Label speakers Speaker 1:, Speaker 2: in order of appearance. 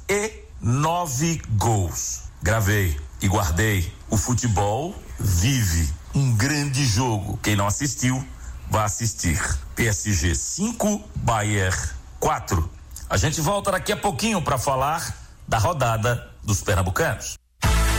Speaker 1: 9 gols. Gravei e guardei. O futebol vive um grande jogo. Quem não assistiu, vai assistir. PSG 5, Bayern 4. A gente volta daqui a pouquinho para falar da rodada dos pernambucanos.